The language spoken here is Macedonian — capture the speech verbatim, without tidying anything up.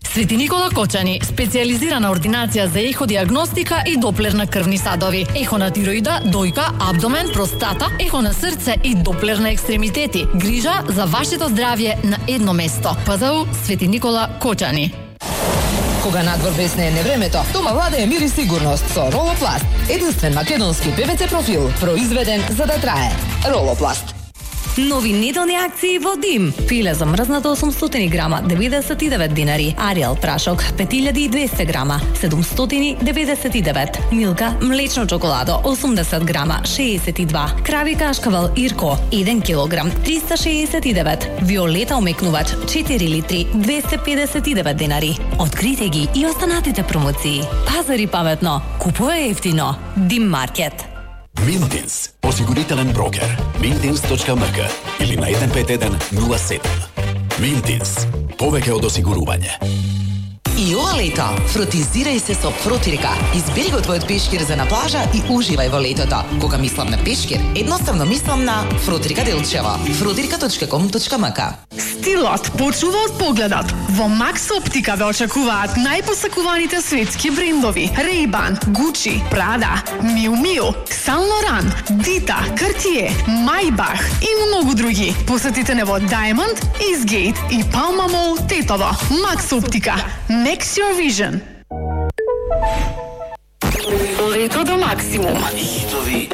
Свети Никола Кочани, специализирана ординација за еходиагностика и доплер на крвни садови, ехо на тироида, дојка, абдомен, простата, ехо на срце и доплер на екстремитети. Грижа за вашето здравје на едно место. ПЗУ Свети Никола Кочани. Кога надвор блесне времето, дома владее мир и сигурност со Ролопласт. Единствен македонски ПВЦ профил, произведен за да трае. Ролопласт. Нови неделни акции во Дим. Филе замрзнато осумстотини грама, деветдесет и девет динари. Ариел прашок, пет илјади и двесте грама, седумстотини деветдесет и девет. Милка млечно чоколадо, осумдесет грама, шеесет и два. Крави кашкавал Ирко, еден килограм, триста шеесет и девет. Виолета омекнувач, четири литри, двесте педесет и девет динари. Открите ги и останатите промоции. Пазари паметно, купуе ефтино. Дим маркет. Минтинс, осигурителен брокер. Минтинс точка ем ка или на еден пет еден нула седум. Минтинс, повеќе од осигурување. И ова лето, фротизирај се со Фротирка. Избери го твојот пешкир за на плажа и уживај во летото. Кога мислам на пешкир, едноставно мислам на Фротирка Делчево. фротирка точка ком точка ем ка. Стилот почува од погледот. Во Макс Оптика ве очекуваат најпосакуваните светски брендови: Ray-Ban, Gucci, Prada, Miu Miu, Saint Laurent, Dita, Cartier, Maybach и многу други. Посетите не во Diamond, Eastgate и Palma Mall, Тетово. Макс Оптика. Next your vision. Лето до максимум. Хитови